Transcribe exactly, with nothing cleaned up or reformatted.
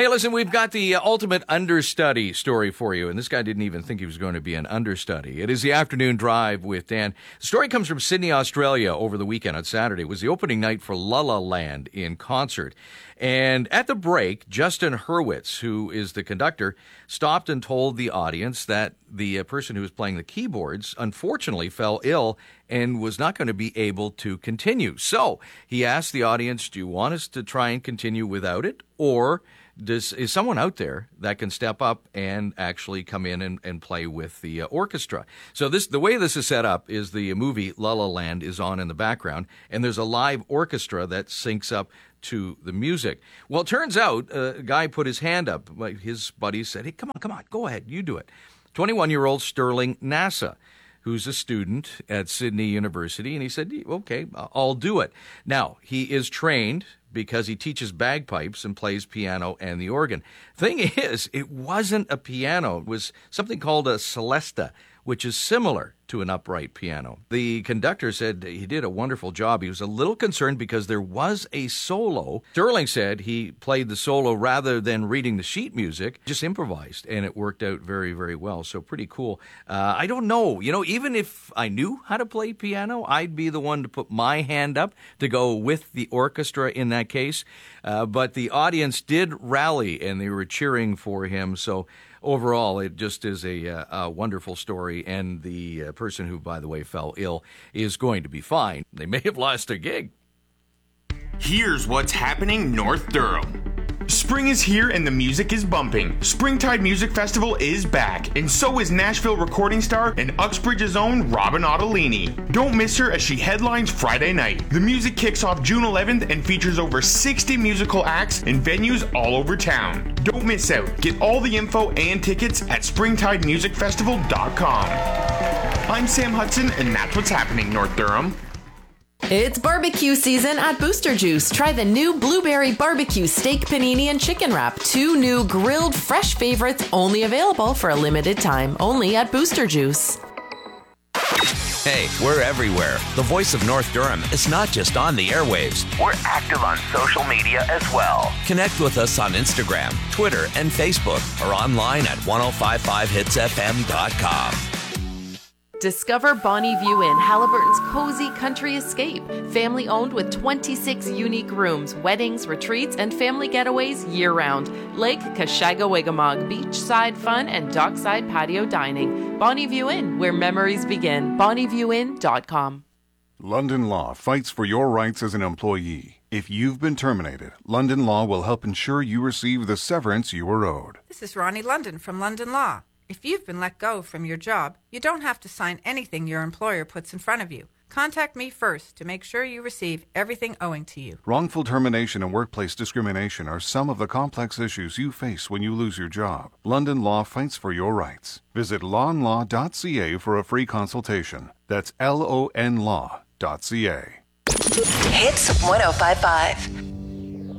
Hey, listen, we've got the uh, ultimate understudy story for you, and this guy didn't even think he was going to be an understudy. It is the Afternoon Drive with Dan. The story comes from Sydney, Australia over the weekend on Saturday. It was the opening night for La La Land in concert. And at the break, Justin Hurwitz, who is the conductor, stopped and told the audience that the uh, person who was playing the keyboards unfortunately fell ill and was not going to be able to continue. So he asked the audience, do you want us to try and continue without it, or Does, is someone out there that can step up and actually come in and, and play with the uh, orchestra? So this, the way this is set up is the movie La La Land is on in the background, and there's a live orchestra that syncs up to the music. Well, it turns out uh, a guy put his hand up. His buddies said, hey, come on, come on, go ahead, you do it. twenty-one-year-old Sterling Nasa, who's a student at Sydney University, and he said, okay, I'll do it. Now, he is trained because he teaches bagpipes and plays piano and the organ. Thing is, it wasn't a piano. It was something called a celesta, which is similar to an upright piano. The conductor said he did a wonderful job. He was a little concerned because there was a solo. Sterling said he played the solo rather than reading the sheet music, just improvised, and it worked out very, very well. So pretty cool. Uh, I don't know. You know, even if I knew how to play piano, I'd be the one to put my hand up to go with the orchestra in that case. Uh, but the audience did rally, and they were cheering for him. So overall, it just is a, uh, a wonderful story, and the uh, person who, by the way, fell ill is going to be fine. They may have lost their gig. Here's what's happening North Durham. Spring is here and the music is bumping. Springtide Music Festival is back, and so is Nashville recording star and Uxbridge's own Robin Ottolini. Don't miss her as she headlines Friday night. The music kicks off June eleventh and features over sixty musical acts in venues all over town. Don't miss out. Get all the info and tickets at springtide music festival dot com. I'm Sam Hudson, and that's what's happening North Durham. It's barbecue season at Booster Juice. Try the new Blueberry Barbecue Steak Panini and Chicken Wrap. Two new grilled fresh favorites only available for a limited time. Only at Booster Juice. Hey, we're everywhere. The voice of North Durham is not just on the airwaves. We're active on social media as well. Connect with us on Instagram, Twitter, and Facebook, or online at ten fifty-five hits f m dot com. Discover Bonnie View Inn, Halliburton's cozy country escape. Family owned with twenty-six unique rooms, weddings, retreats, and family getaways year-round. Lake Kashaga-Wigamog, beachside fun, and dockside patio dining. Bonnie View Inn, where memories begin. bonnie view inn dot com. London Law fights for your rights as an employee. If you've been terminated, London Law will help ensure you receive the severance you were owed. This is Ronnie London from London Law. If you've been let go from your job, you don't have to sign anything your employer puts in front of you. Contact me first to make sure you receive everything owing to you. Wrongful termination and workplace discrimination are some of the complex issues you face when you lose your job. London Law fights for your rights. Visit lon law dot c a for a free consultation. That's L O N law dot c a. Hits ten fifty-five.